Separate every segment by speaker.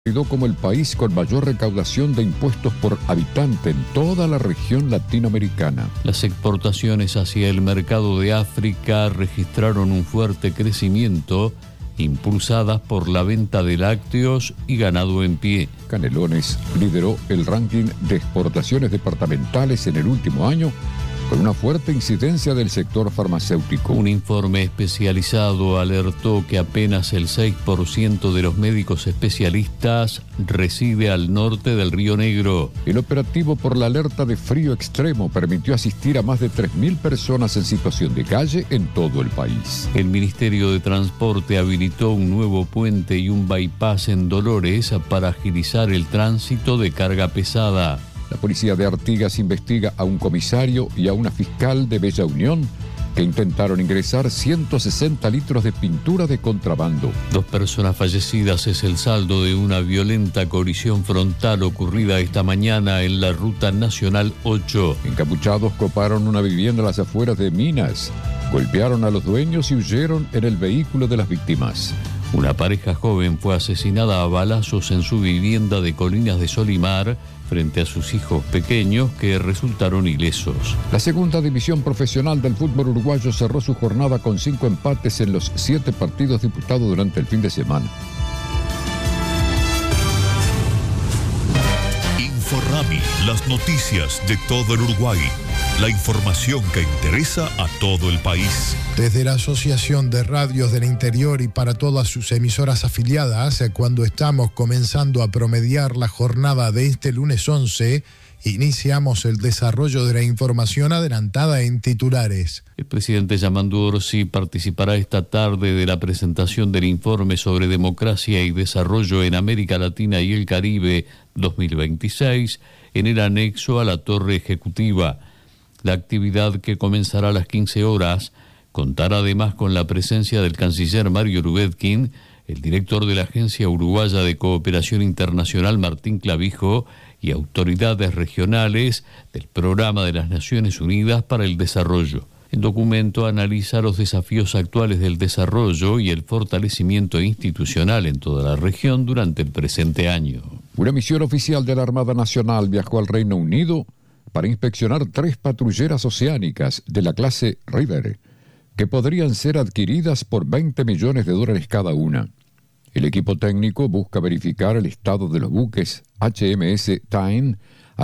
Speaker 1: Como el país con mayor recaudación de impuestos por habitante en toda la región latinoamericana.
Speaker 2: Las exportaciones hacia el mercado de África registraron un fuerte crecimiento, impulsadas por la venta de lácteos y ganado en pie.
Speaker 1: Canelones lideró el ranking de exportaciones departamentales en el último año, con una fuerte incidencia del sector farmacéutico.
Speaker 2: Un informe especializado alertó que apenas el 6% de los médicos especialistas reside al norte del Río Negro.
Speaker 1: El operativo por la alerta de frío extremo permitió asistir a más de 3.000 personas en situación de calle en todo el país.
Speaker 2: El Ministerio de Transporte habilitó un nuevo puente y un bypass en Dolores para agilizar el tránsito de carga pesada.
Speaker 1: La policía de Artigas investiga a un comisario y a una fiscal de Bella Unión que intentaron ingresar 160 litros de pintura de contrabando.
Speaker 2: 2 personas fallecidas es el saldo de una violenta colisión frontal ocurrida esta mañana en la Ruta Nacional 8.
Speaker 1: Encapuchados coparon una vivienda a las afueras de Minas, golpearon a los dueños y huyeron en el vehículo de las víctimas.
Speaker 2: Una pareja joven fue asesinada a balazos en su vivienda de Colinas de Solimar frente a sus hijos pequeños que resultaron ilesos.
Speaker 1: La segunda división profesional del fútbol uruguayo cerró su jornada con 5 empates en los 7 partidos disputados durante el fin de semana.
Speaker 3: Inforrami, las noticias de todo el Uruguay. La información que interesa a todo el país.
Speaker 4: Desde la Asociación de Radios del Interior y para todas sus emisoras afiliadas, cuando estamos comenzando a promediar la jornada de este lunes 11, iniciamos el desarrollo de la información adelantada en titulares.
Speaker 2: El presidente Yamandu Orsi participará esta tarde de la presentación del informe sobre democracia y desarrollo en América Latina y el Caribe 2026 en el anexo a la Torre Ejecutiva. La actividad, que comenzará a las 15 horas, contará además con la presencia del canciller Mario Rubetkin, el director de la Agencia Uruguaya de Cooperación Internacional Martín Clavijo y autoridades regionales del Programa de las Naciones Unidas para el Desarrollo. El documento analiza los desafíos actuales del desarrollo y el fortalecimiento institucional en toda la región durante el presente año.
Speaker 1: Una misión oficial de la Armada Nacional viajó al Reino Unido para inspeccionar 3 patrulleras oceánicas de la clase River, que podrían ser adquiridas por $20 millones cada una. El equipo técnico busca verificar el estado de los buques HMS Tyne,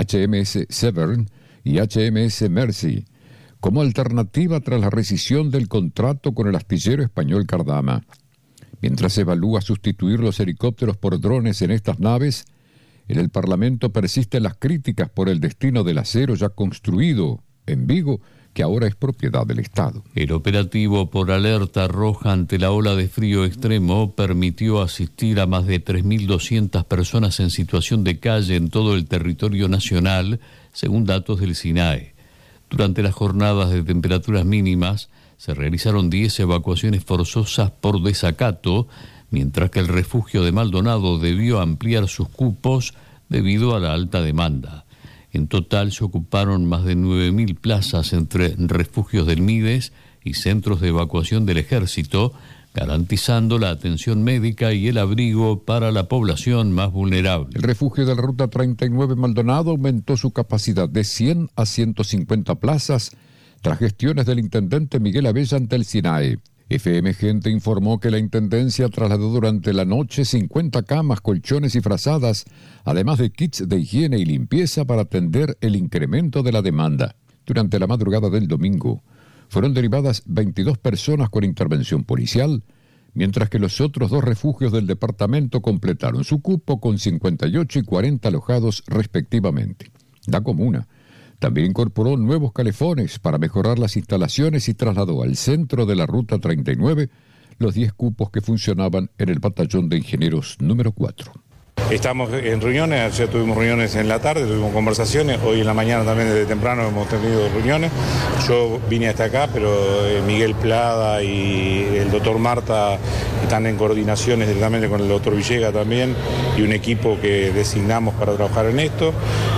Speaker 1: HMS Severn y HMS Mercy, como alternativa tras la rescisión del contrato con el astillero español Cardama. Mientras se evalúa sustituir los helicópteros por drones en estas naves, en el Parlamento persisten las críticas por el destino del acero ya construido en Vigo, que ahora es propiedad del Estado.
Speaker 2: El operativo por alerta roja ante la ola de frío extremo permitió asistir a más de 3.200 personas en situación de calle en todo el territorio nacional, según datos del SINAE. Durante las jornadas de temperaturas mínimas, se realizaron 10 evacuaciones forzosas por desacato, mientras que el refugio de Maldonado debió ampliar sus cupos debido a la alta demanda. En total se ocuparon más de 9.000 plazas entre refugios del MIDES y centros de evacuación del Ejército, garantizando la atención médica y el abrigo para la población más vulnerable.
Speaker 1: El refugio de la Ruta 39 Maldonado aumentó su capacidad de 100 a 150 plazas tras gestiones del intendente Miguel Abella ante el SINAE. FM Gente informó que la Intendencia trasladó durante la noche 50 camas, colchones y frazadas, además de kits de higiene y limpieza para atender el incremento de la demanda. Durante la madrugada del domingo, fueron derivadas 22 personas con intervención policial, mientras que los otros 2 refugios del departamento completaron su cupo con 58 y 40 alojados respectivamente. La comuna también incorporó nuevos calefones para mejorar las instalaciones y trasladó al centro de la Ruta 39 los 10 cupos que funcionaban en el batallón de ingenieros número 4.
Speaker 5: Estamos en reuniones, ayer tuvimos reuniones en la tarde, tuvimos conversaciones, hoy en la mañana también desde temprano hemos tenido reuniones. Yo vine hasta acá, pero Miguel Plada y el doctor Marta están en coordinaciones directamente con el doctor Villega también y un equipo que designamos para trabajar en esto.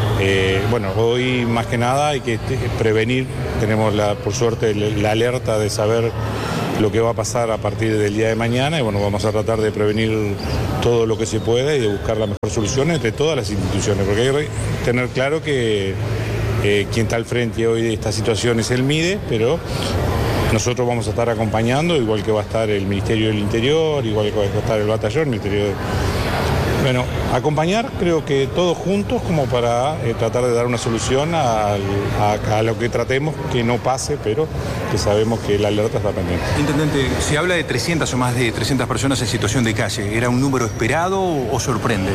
Speaker 5: Bueno, hoy más que nada hay que prevenir, tenemos por suerte la alerta de saber lo que va a pasar a partir del día de mañana y bueno, vamos a tratar de prevenir todo lo que se pueda y de buscar la mejor solución entre todas las instituciones, porque hay que tener claro que quien está al frente hoy de esta situación es el MIDE, pero nosotros vamos a estar acompañando, igual que va a estar el Ministerio del Interior, igual que va a estar el Batallón, el Ministerio de... Bueno, acompañar creo que todos juntos como para tratar de dar una solución a lo que tratemos que no pase, pero que sabemos que la alerta está pendiente.
Speaker 6: Intendente, se habla de 300 o más de 300 personas en situación de calle. ¿Era un número esperado o sorprende?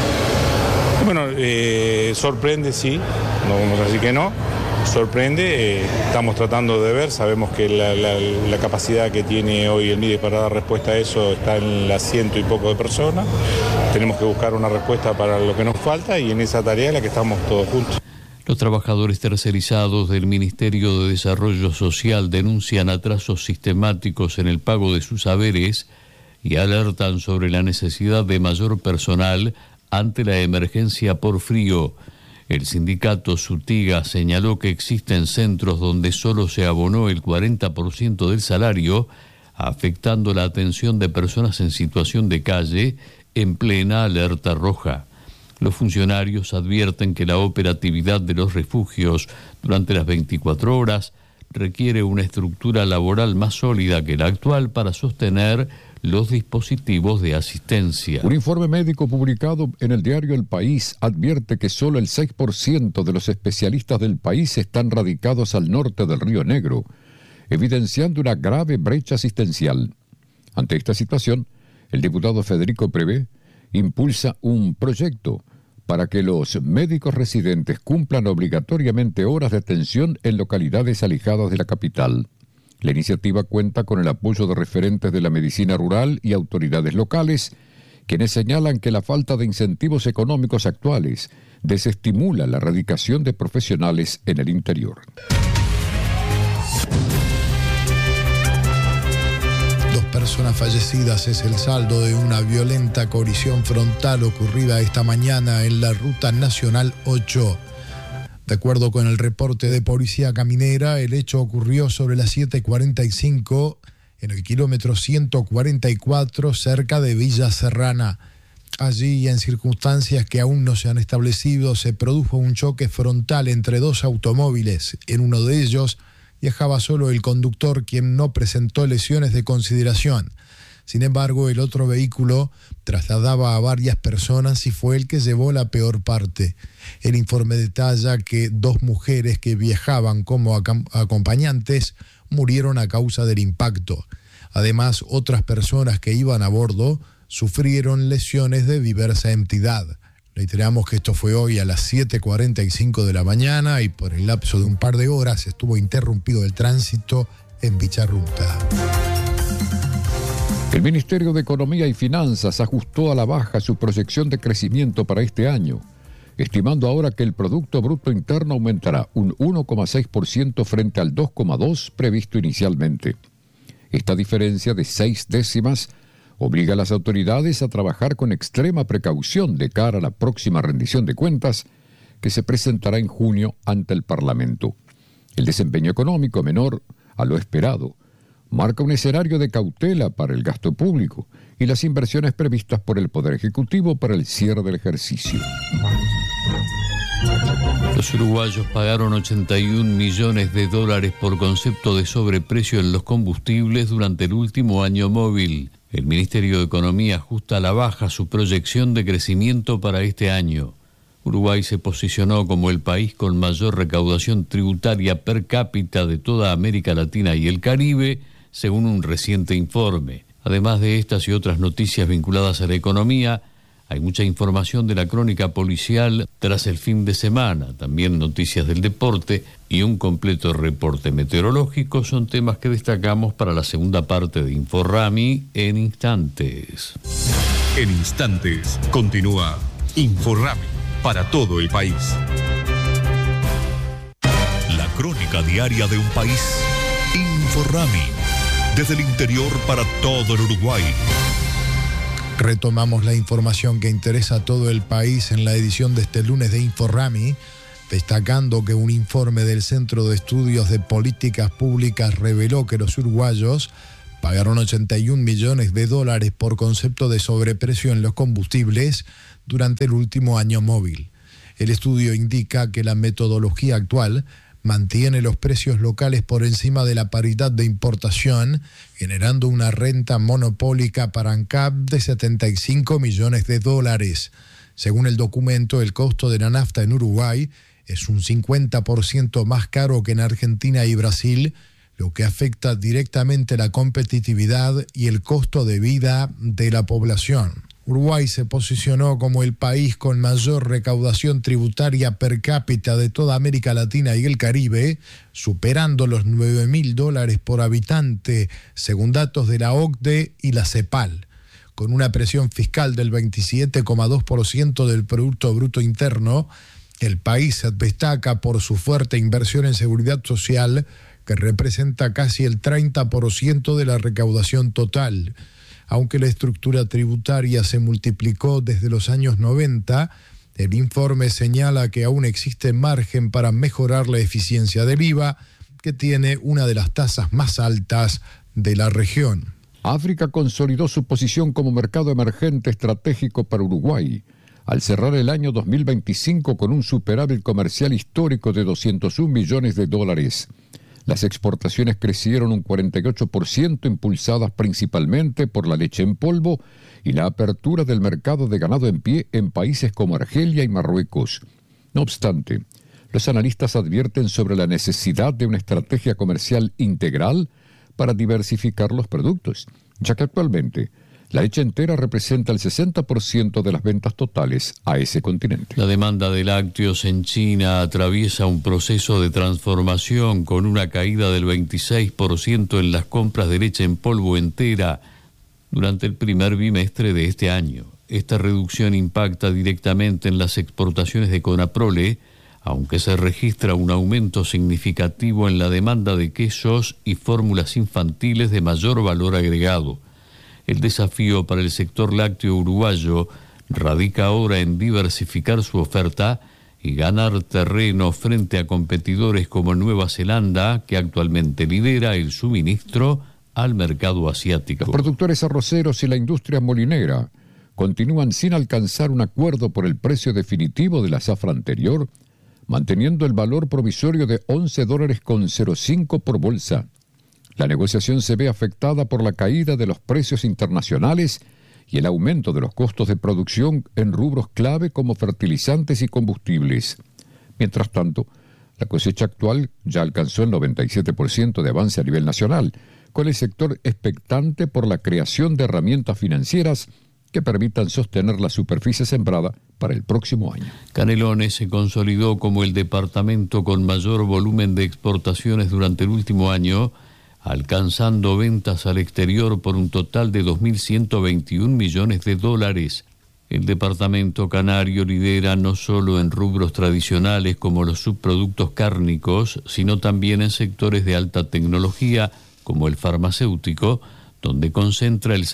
Speaker 5: Bueno, sorprende sí, no vamos a decir que no. Sorprende, estamos tratando de ver, sabemos que la capacidad que tiene hoy el MIDE para dar respuesta a eso está en las 100 y poco de personas. Tenemos que buscar una respuesta para lo que nos falta y en esa tarea es la que estamos todos juntos.
Speaker 2: Los trabajadores tercerizados del Ministerio de Desarrollo Social denuncian atrasos sistemáticos en el pago de sus haberes y alertan sobre la necesidad de mayor personal ante la emergencia por frío. El sindicato Sutiga señaló que existen centros donde solo se abonó el 40% del salario, afectando la atención de personas en situación de calle en plena alerta roja. Los funcionarios advierten que la operatividad de los refugios durante las 24 horas requiere una estructura laboral más sólida que la actual para sostener los dispositivos de asistencia.
Speaker 1: Un informe médico publicado en el diario El País advierte que solo el 6% de los especialistas del país están radicados al norte del Río Negro, evidenciando una grave brecha asistencial. Ante esta situación, el diputado Federico Prevé impulsa un proyecto para que los médicos residentes cumplan obligatoriamente horas de atención en localidades alejadas de la capital. La iniciativa cuenta con el apoyo de referentes de la medicina rural y autoridades locales, quienes señalan que la falta de incentivos económicos actuales desestimula la radicación de profesionales en el interior.
Speaker 4: 2 personas fallecidas es el saldo de una violenta colisión frontal ocurrida esta mañana en la Ruta Nacional 8. De acuerdo con el reporte de Policía Caminera, el hecho ocurrió sobre las 7:45 en el kilómetro 144 cerca de Villa Serrana. Allí, en circunstancias que aún no se han establecido, se produjo un choque frontal entre 2 automóviles. En uno de ellos viajaba solo el conductor, quien no presentó lesiones de consideración. Sin embargo, el otro vehículo trasladaba a varias personas y fue el que llevó la peor parte. El informe detalla que 2 mujeres que viajaban como acompañantes murieron a causa del impacto. Además, otras personas que iban a bordo sufrieron lesiones de diversa entidad. Reiteramos que esto fue hoy a las 7:45 de la mañana y por el lapso de un par de horas estuvo interrumpido el tránsito en dicha ruta.
Speaker 1: El Ministerio de Economía y Finanzas ajustó a la baja su proyección de crecimiento para este año, estimando ahora que el Producto Bruto Interno aumentará un 1,6% frente al 2,2% previsto inicialmente. Esta diferencia de 6 décimas obliga a las autoridades a trabajar con extrema precaución de cara a la próxima rendición de cuentas que se presentará en junio ante el Parlamento. El desempeño económico menor a lo esperado marca un escenario de cautela para el gasto público y las inversiones previstas por el Poder Ejecutivo para el cierre del ejercicio.
Speaker 2: Los uruguayos pagaron $81 millones por concepto de sobreprecio en los combustibles durante el último año móvil. El Ministerio de Economía ajusta a la baja su proyección de crecimiento para este año. Uruguay se posicionó como el país con mayor recaudación tributaria per cápita de toda América Latina y el Caribe, según un reciente informe. Además de estas y otras noticias vinculadas a la economía, hay mucha información de la crónica policial tras el fin de semana, también noticias del deporte y un completo reporte meteorológico son temas que destacamos para la segunda parte de Inforrami en instantes.
Speaker 3: En instantes continúa Inforrami para todo el país. La crónica diaria de un país. Inforrami. Desde el interior para todo el Uruguay.
Speaker 4: Retomamos la información que interesa a todo el país en la edición de este lunes de Inforrami, destacando que un informe del Centro de Estudios de Políticas Públicas reveló que los uruguayos Pagaron $81 millones por concepto de sobreprecio en los combustibles durante el último año móvil. El estudio indica que la metodología actual mantiene los precios locales por encima de la paridad de importación, generando una renta monopólica para ANCAP de $75 millones. Según el documento, el costo de la nafta en Uruguay es un 50% más caro que en Argentina y Brasil, lo que afecta directamente la competitividad y el costo de vida de la población. Uruguay se posicionó como el país con mayor recaudación tributaria per cápita de toda América Latina y el Caribe, superando los $9.000 por habitante, según datos de la OCDE y la CEPAL. Con una presión fiscal del 27,2% del Producto Bruto Interno, el país se destaca por su fuerte inversión en seguridad social, que representa casi el 30% de la recaudación total. Aunque la estructura tributaria se multiplicó desde los años 90, el informe señala que aún existe margen para mejorar la eficiencia del IVA, que tiene una de las tasas más altas de la región.
Speaker 1: África consolidó su posición como mercado emergente estratégico para Uruguay, al cerrar el año 2025 con un superávit comercial histórico de $201 millones. Las exportaciones crecieron un 48%, impulsadas principalmente por la leche en polvo y la apertura del mercado de ganado en pie en países como Argelia y Marruecos. No obstante, los analistas advierten sobre la necesidad de una estrategia comercial integral para diversificar los productos, ya que actualmente la leche entera representa el 60% de las ventas totales a ese continente.
Speaker 2: La demanda de lácteos en China atraviesa un proceso de transformación con una caída del 26% en las compras de leche en polvo entera durante el primer bimestre de este año. Esta reducción impacta directamente en las exportaciones de Conaprole, aunque se registra un aumento significativo en la demanda de quesos y fórmulas infantiles de mayor valor agregado. El desafío para el sector lácteo uruguayo radica ahora en diversificar su oferta y ganar terreno frente a competidores como Nueva Zelanda, que actualmente lidera el suministro al mercado asiático.
Speaker 1: Los productores arroceros y la industria molinera continúan sin alcanzar un acuerdo por el precio definitivo de la zafra anterior, manteniendo el valor provisorio de $11.05 por bolsa. La negociación se ve afectada por la caída de los precios internacionales y el aumento de los costos de producción en rubros clave como fertilizantes y combustibles. Mientras tanto, la cosecha actual ya alcanzó el 97% de avance a nivel nacional, con el sector expectante por la creación de herramientas financieras que permitan sostener la superficie sembrada para el próximo año.
Speaker 2: Canelones se consolidó como el departamento con mayor volumen de exportaciones durante el último año, alcanzando ventas al exterior por un total de $2.121 millones. El departamento canario lidera no solo en rubros tradicionales como los subproductos cárnicos, sino también en sectores de alta tecnología como el farmacéutico, donde concentra el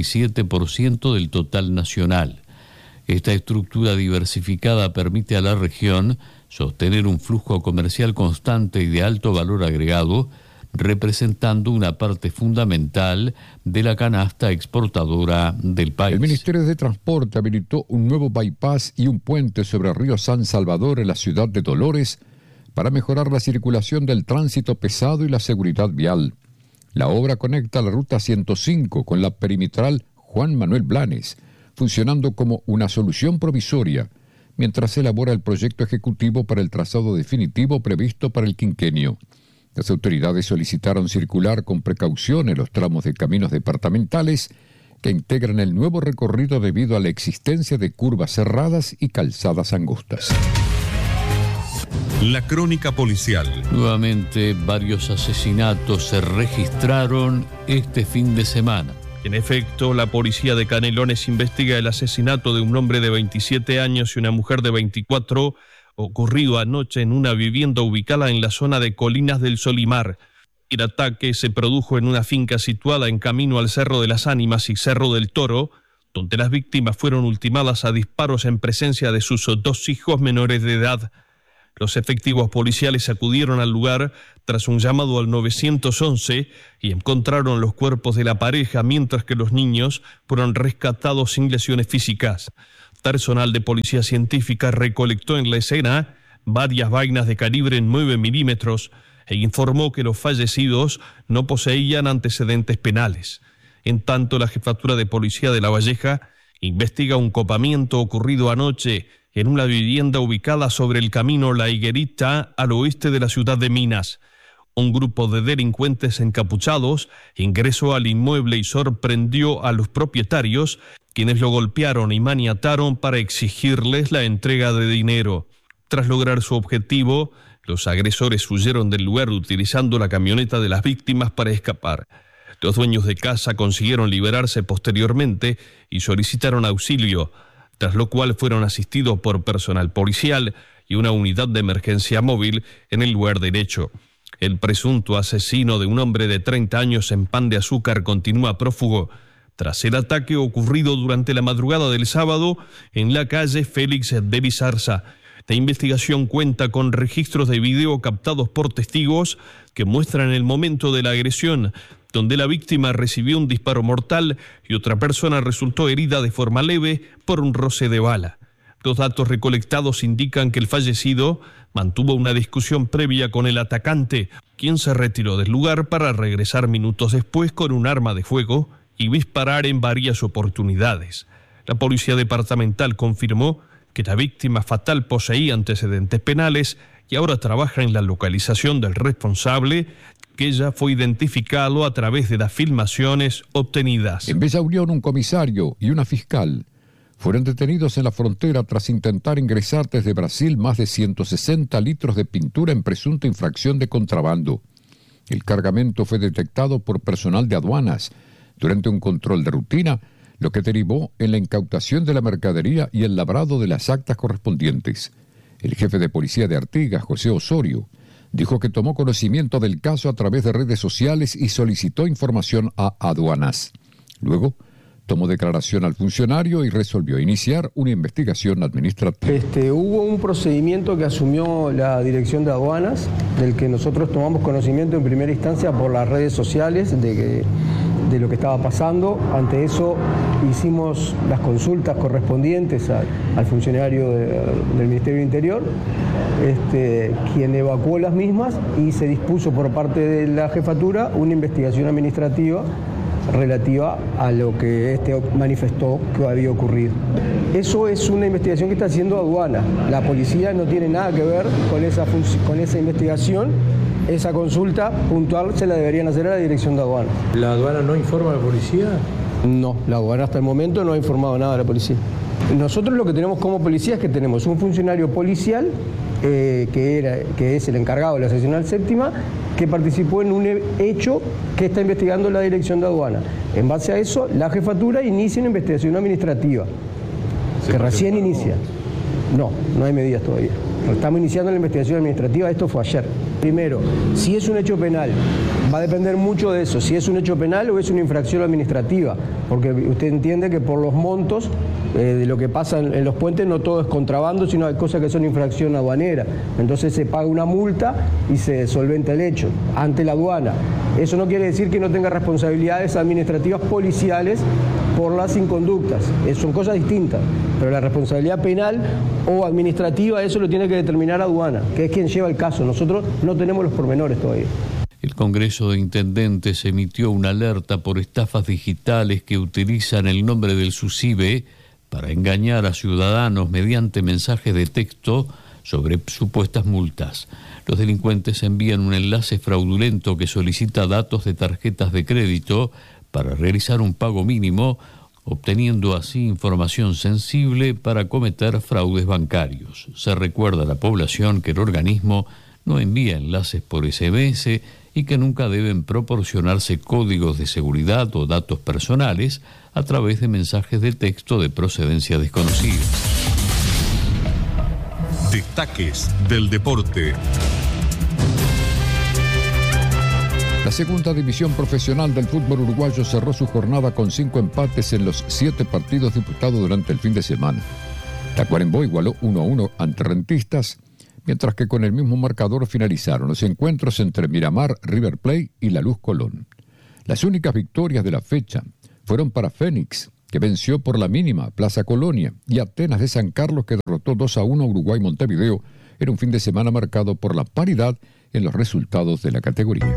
Speaker 2: 67% del total nacional. Esta estructura diversificada permite a la región sostener un flujo comercial constante y de alto valor agregado, representando una parte fundamental de la canasta exportadora del país.
Speaker 1: El Ministerio de Transporte habilitó un nuevo bypass y un puente sobre el río San Salvador en la ciudad de Dolores para mejorar la circulación del tránsito pesado y la seguridad vial. La obra conecta la ruta 105 con la perimetral Juan Manuel Blanes, funcionando como una solución provisoria, mientras se elabora el proyecto ejecutivo para el trazado definitivo previsto para el quinquenio. Las autoridades solicitaron circular con precaución en los tramos de caminos departamentales que integran el nuevo recorrido debido a la existencia de curvas cerradas y calzadas angostas.
Speaker 3: La crónica policial.
Speaker 2: Nuevamente, varios asesinatos se registraron este fin de semana.
Speaker 7: En efecto, la policía de Canelones investiga el asesinato de un hombre de 27 años y una mujer de 24, ocurrido anoche en una vivienda ubicada en la zona de Colinas del Solimar. El ataque se produjo en una finca situada en camino al Cerro de las Ánimas y Cerro del Toro, donde las víctimas fueron ultimadas a disparos en presencia de sus dos hijos menores de edad. Los efectivos policiales acudieron al lugar tras un llamado al 911 y encontraron los cuerpos de la pareja, mientras que los niños fueron rescatados sin lesiones físicas. Personal de policía científica recolectó en la escena varias vainas de calibre 9 milímetros e informó que los fallecidos no poseían antecedentes penales. En tanto, la Jefatura de Policía de La Valleja investiga un copamiento ocurrido anoche en una vivienda ubicada sobre el camino La Higuerita, al oeste de la ciudad de Minas. Un grupo de delincuentes encapuchados ingresó al inmueble y sorprendió a los propietarios, quienes lo golpearon y maniataron para exigirles la entrega de dinero. Tras lograr su objetivo, los agresores huyeron del lugar utilizando la camioneta de las víctimas para escapar. Los dueños de casa consiguieron liberarse posteriormente y solicitaron auxilio, tras lo cual fueron asistidos por personal policial y una unidad de emergencia móvil en el lugar del hecho. El presunto asesino de un hombre de 30 años en Pan de Azúcar continúa prófugo tras el ataque ocurrido durante la madrugada del sábado en la calle Félix de Lizarza. La investigación cuenta con registros de video captados por testigos que muestran el momento de la agresión, donde la víctima recibió un disparo mortal y otra persona resultó herida de forma leve por un roce de bala. Los datos recolectados indican que el fallecido mantuvo una discusión previa con el atacante, quien se retiró del lugar para regresar minutos después con un arma de fuego y disparar en varias oportunidades. La policía departamental confirmó que la víctima fatal poseía antecedentes penales y ahora trabaja en la localización del responsable, que ya fue identificado a través de las filmaciones obtenidas.
Speaker 1: En Bella Unión, un comisario y una fiscal fueron detenidos en la frontera tras intentar ingresar desde Brasil más de 160 litros de pintura en presunta infracción de contrabando. El cargamento fue detectado por personal de aduanas durante un control de rutina, lo que derivó en la incautación de la mercadería y el labrado de las actas correspondientes. El jefe de policía de Artigas, José Osorio, dijo que tomó conocimiento del caso a través de redes sociales y solicitó información a aduanas. Luego, tomó declaración al funcionario y resolvió iniciar una investigación administrativa.
Speaker 8: Hubo un procedimiento que asumió la Dirección de Aduanas, del que nosotros tomamos conocimiento en primera instancia por las redes sociales de lo que estaba pasando. Ante eso hicimos las consultas correspondientes al funcionario del Ministerio del Interior, quien evacuó las mismas y se dispuso por parte de la jefatura una investigación administrativa relativa a lo que manifestó que había ocurrido. Eso es una investigación que está haciendo aduana. La policía no tiene nada que ver con esa investigación. Esa consulta puntual se la deberían hacer a la Dirección de Aduanas.
Speaker 9: ¿La aduana no informa a la policía?
Speaker 8: No, la aduana hasta el momento no ha informado nada a la policía. Nosotros lo que tenemos como policía es que tenemos un funcionario policial que es el encargado de la seccional séptima, que participó en un hecho que está investigando la Dirección de Aduana. En base a eso, la jefatura inicia una investigación administrativa, que recién inicia. No hay medidas todavía. Estamos iniciando la investigación administrativa, esto fue ayer. Primero, si es un hecho penal, va a depender mucho de eso, si es un hecho penal o es una infracción administrativa, porque usted entiende que por los montos de lo que pasa en los puentes no todo es contrabando, sino hay cosas que son infracción aduanera. Entonces se paga una multa y se solventa el hecho ante la aduana. Eso no quiere decir que no tenga responsabilidades administrativas policiales por las inconductas. Son cosas distintas, pero la responsabilidad penal o administrativa, eso lo tiene que determinar aduana, que es quien lleva el caso. Nosotros no tenemos los pormenores todavía.
Speaker 2: El Congreso de Intendentes emitió una alerta por estafas digitales que utilizan el nombre del SUSIBE para engañar a ciudadanos mediante mensajes de texto sobre supuestas multas. Los delincuentes envían un enlace fraudulento que solicita datos de tarjetas de crédito para realizar un pago mínimo, obteniendo así información sensible para cometer fraudes bancarios. Se recuerda a la población que el organismo no envía enlaces por SMS y que nunca deben proporcionarse códigos de seguridad o datos personales a través de mensajes de texto de procedencia desconocida.
Speaker 3: Destaques del deporte.
Speaker 1: La segunda división profesional del fútbol uruguayo cerró su jornada con 5 empates en los 7 partidos disputados durante el fin de semana. Tacuarembó igualó 1-1 ante Rentistas, mientras que con el mismo marcador finalizaron los encuentros entre Miramar, River Plate y La Luz Colón. Las únicas victorias de la fecha fueron para Fénix, que venció por la mínima Plaza Colonia, y Atenas de San Carlos, que derrotó 2-1 a Uruguay Montevideo en un fin de semana marcado por la paridad en los resultados de la categoría.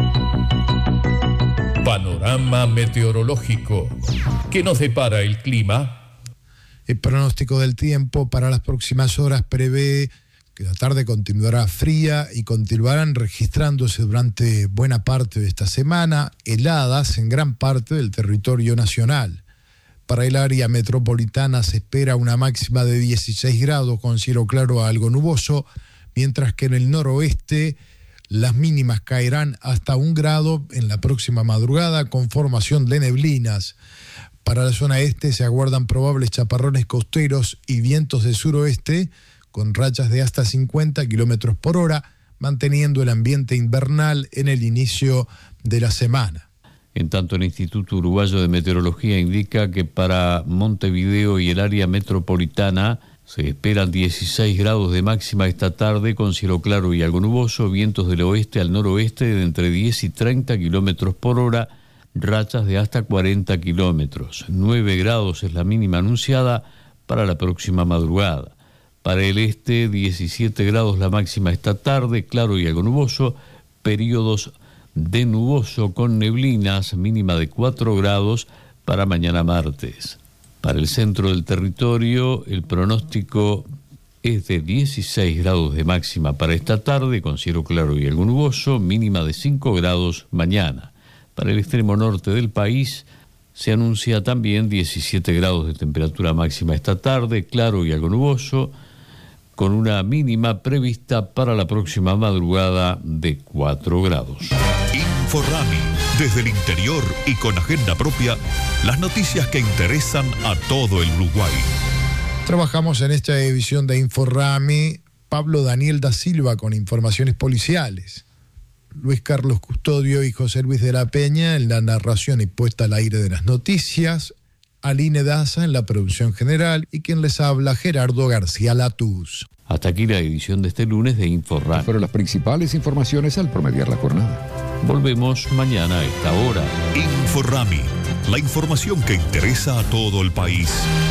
Speaker 3: Panorama meteorológico. ¿Qué nos depara el clima?
Speaker 4: El pronóstico del tiempo para las próximas horas prevé que la tarde continuará fría y continuarán registrándose durante buena parte de esta semana heladas en gran parte del territorio nacional. Para el área metropolitana se espera una máxima de 16 grados con cielo claro a algo nuboso, mientras que en el noroeste las mínimas caerán hasta 1 grado en la próxima madrugada con formación de neblinas. Para la zona este se aguardan probables chaparrones costeros y vientos de suroeste con rachas de hasta 50 kilómetros por hora, manteniendo el ambiente invernal en el inicio de la semana.
Speaker 2: En tanto, el Instituto Uruguayo de Meteorología indica que para Montevideo y el área metropolitana se esperan 16 grados de máxima esta tarde con cielo claro y algo nuboso, vientos del oeste al noroeste de entre 10 y 30 kilómetros por hora, rachas de hasta 40 kilómetros. 9 grados es la mínima anunciada para la próxima madrugada. Para el este, 17 grados la máxima esta tarde, claro y algo nuboso, periodos de nuboso con neblinas, mínima de 4 grados para mañana martes. Para el centro del territorio, el pronóstico es de 16 grados de máxima para esta tarde, con cielo claro y algo nuboso, mínima de 5 grados mañana. Para el extremo norte del país, se anuncia también 17 grados de temperatura máxima esta tarde, claro y algo nuboso, con una mínima prevista para la próxima madrugada de 4 grados.
Speaker 3: Inforrami, desde el interior y con agenda propia, las noticias que interesan a todo el Uruguay.
Speaker 4: Trabajamos en esta edición de Inforrami Pablo Daniel da Silva con informaciones policiales, Luis Carlos Custodio y José Luis de la Peña en la narración y puesta al aire de las noticias, Aline Daza en la producción general y quien les habla, Gerardo García Latús.
Speaker 2: Hasta aquí la edición de este lunes de Inforrami.
Speaker 1: Fueron las principales informaciones al promediar la jornada.
Speaker 2: Volvemos mañana a esta hora.
Speaker 3: Inforrami, la información que interesa a todo el país.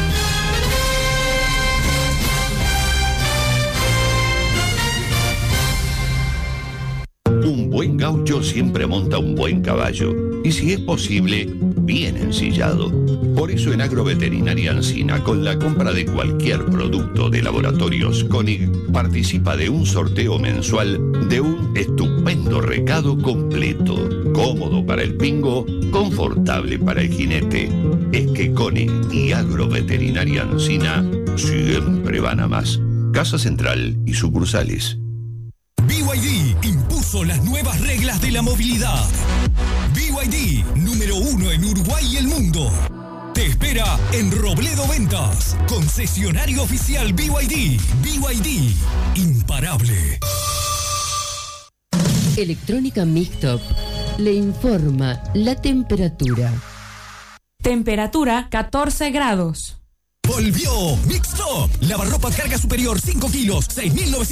Speaker 10: Un buen gaucho siempre monta un buen caballo. Y si es posible, bien ensillado. Por eso en Agroveterinaria Ancina, con la compra de cualquier producto de Laboratorios Koenig, participa de un sorteo mensual de un estupendo recado completo. Cómodo para el pingo, confortable para el jinete. Es que Koenig y Agroveterinaria Ancina siempre van a más. Casa Central y sucursales.
Speaker 11: BYD impuso las nuevas reglas de la movilidad. BYD, número 1 en Uruguay y el mundo. Te espera en Robledo Ventas, concesionario oficial BYD. BYD, imparable.
Speaker 12: Electrónica Mixtop le informa la temperatura.
Speaker 13: Temperatura 14 grados.
Speaker 11: Volvió Mixtop, lavarropa carga superior 5 kilos, 6.900.